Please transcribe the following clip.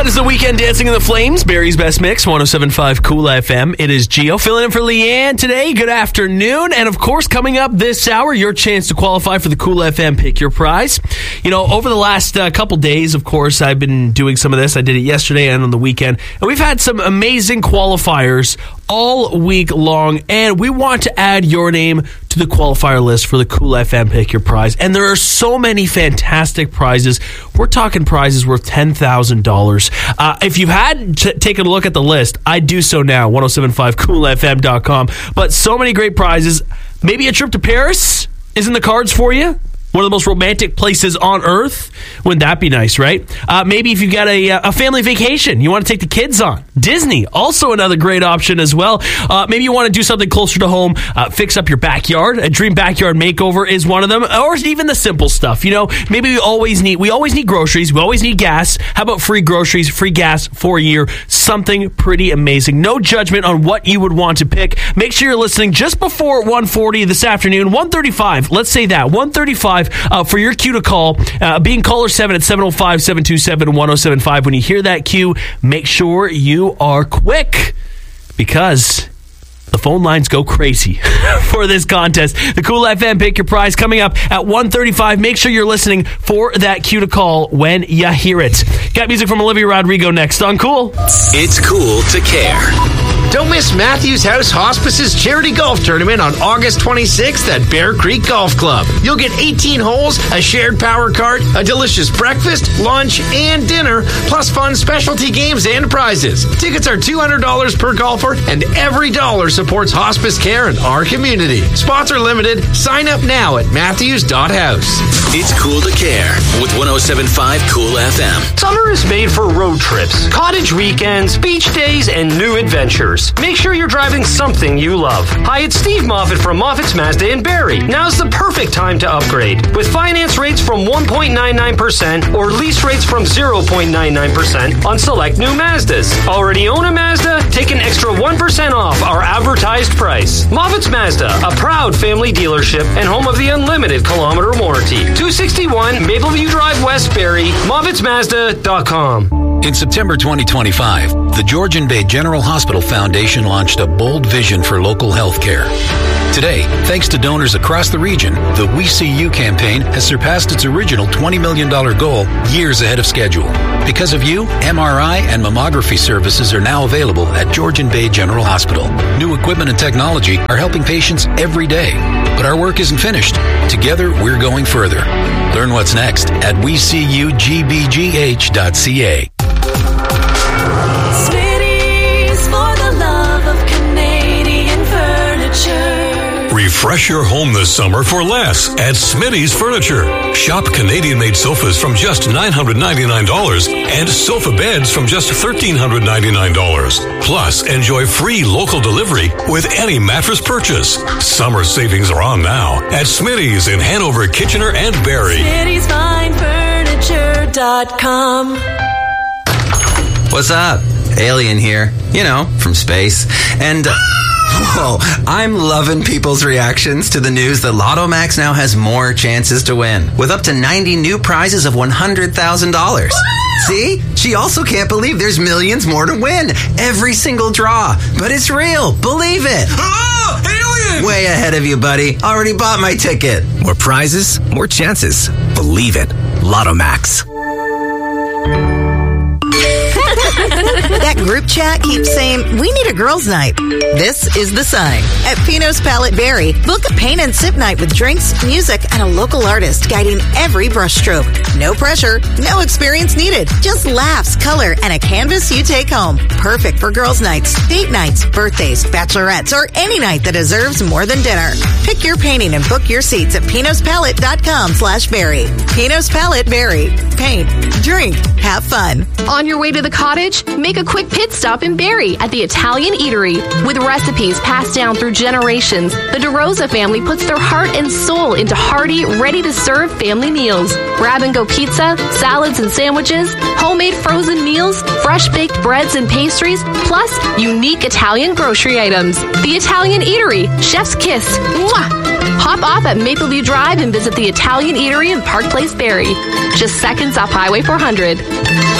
That is the Weekend Dancing in the Flames, Barry's Best Mix, 107.5 Cool FM. It is Gio filling in for Leanne today. Good afternoon. And of course, coming up this hour, your chance to qualify for the Cool FM Pick Your Prize. You know, over the last couple days, of course, I've been doing some of this. I did it yesterday and on the weekend. And we've had some amazing qualifiers all week long. And we want to add your name to the qualifier list for the Cool FM Pick Your Prize. And there are so many fantastic prizes. We're talking prizes worth $10,000. If you've had taken a look at the list, I do so now, 1075coolfm.com. But so many great prizes. Maybe a trip to Paris is in the cards for you. One of the most romantic places on earth. Wouldn't that be nice, right? Maybe if you've got a family vacation you want to take the kids on. Disney, also another great option as well. Maybe you want to do something closer to home, fix up your backyard. A dream backyard makeover is one of them. Or even the simple stuff. You know, maybe we always need groceries. We always need gas. How about free groceries, free gas for a year? Something pretty amazing. No judgment on what you would want to pick. Make sure you're listening just before 1:40 this afternoon. 1:35, let's say that, 1:35. For your cue to call, being caller 7 at 705-727-1075. When you hear that cue, make sure you are quick because the phone lines go crazy for this contest. The Cool FM Pick Your Prize coming up at 1:35. Make sure you're listening for that cue to call when you hear it. Got music from Olivia Rodrigo next on Cool. It's cool to care. Don't miss Matthews House Hospice's charity golf tournament on August 26th at Bear Creek Golf Club. You'll get 18 holes, a shared power cart, a delicious breakfast, lunch, and dinner, plus fun specialty games and prizes. Tickets are $200 per golfer, and every dollar supports hospice care in our community. Spots are limited. Sign up now at matthews.house. It's cool to care with 107.5 Cool FM. Summer is made for road trips, cottage weekends, beach days, and new adventures. Make sure you're driving something you love. Hi, it's Steve Moffitt from Moffitt's Mazda in Barrie. Now's the perfect time to upgrade. With finance rates from 1.99% or lease rates from 0.99% on select new Mazdas. Already own a Mazda? Take an extra 1% off our advertised price. Moffitt's Mazda, a proud family dealership and home of the unlimited kilometer warranty. 261 Mapleview Drive, West Barrie, Moffitt'sMazda.com. In September 2025, the Georgian Bay General Hospital Foundation launched a bold vision for local health care. Today, thanks to donors across the region, the We See You campaign has surpassed its original $20 million goal years ahead of schedule. Because of you, MRI and mammography services are now available at Georgian Bay General Hospital. New equipment and technology are helping patients every day. But our work isn't finished. Together, we're going further. Learn what's next at WeSeeYouGBGH.ca. Refresh your home this summer for less at Smitty's Furniture. Shop Canadian-made sofas from just $999 and sofa beds from just $1,399. Plus, enjoy free local delivery with any mattress purchase. Summer savings are on now at Smitty's in Hanover, Kitchener, and Barrie. Smitty'sFineFurniture.com. What's up? Alien here. You know, from space. And... whoa, I'm loving people's reactions to the news that Lotto Max now has more chances to win, with up to 90 new prizes of $100,000. See? She also can't believe there's millions more to win. Every single draw. But it's real. Believe it. Ah! Alien! Way ahead of you, buddy. Already bought my ticket. More prizes, more chances. Believe it. Lotto Max. That group chat keeps saying, we need a girls' night. This is the sign. At Pino's Palette Barrie, book a paint and sip night with drinks, music, and a local artist guiding every brushstroke. No pressure, no experience needed. Just laughs, color, and a canvas you take home. Perfect for girls' nights, date nights, birthdays, bachelorettes, or any night that deserves more than dinner. Pick your painting and book your seats at pinospalette.com/Barrie. Pino's Palette Barrie. Paint, drink, have fun. On your way to the cottage, make a quick pit stop in Barrie at the Italian Eatery. With recipes passed down through generations, the DeRosa family puts their heart and soul into hearty, ready-to-serve family meals. Grab-and-go pizza, salads and sandwiches, homemade frozen meals, fresh-baked breads and pastries, plus unique Italian grocery items. The Italian Eatery, Chef's Kiss. Mwah! Hop off at Mapleview Drive and visit the Italian Eatery in Park Place, Barrie. Just seconds off Highway 400.